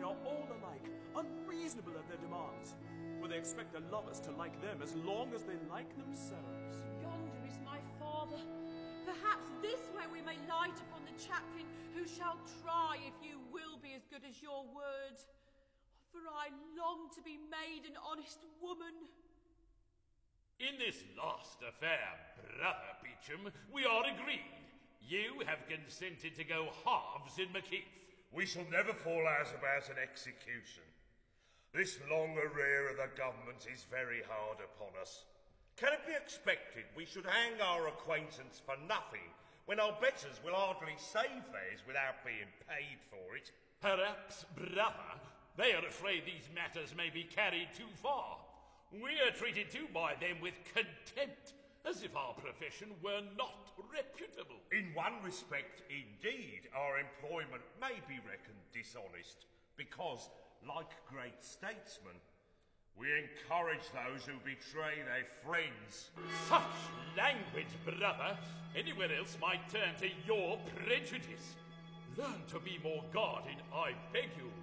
are all alike, unreasonable at their demands, for they expect their lovers to like them as long as they like themselves. Yonder is my father. Perhaps this way we may light upon the chaplain, who shall try if you will be as good as your word. For I long to be made an honest woman. In this last affair, Brother Beecham, we are agreed. You have consented to go halves in Macheath. We shall never fall out about an execution. This long arrear of the government is very hard upon us. Can it be expected we should hang our acquaintance for nothing when our betters will hardly save theirs without being paid for it? Perhaps, brother, they are afraid these matters may be carried too far. We are treated too by them with contempt, as if our profession were not reputable. In one respect, indeed, our employment may be reckoned dishonest, because, like great statesmen, we encourage those who betray their friends. Such language, brother! Anywhere else might turn to your prejudice. Learn to be more guarded, I beg you.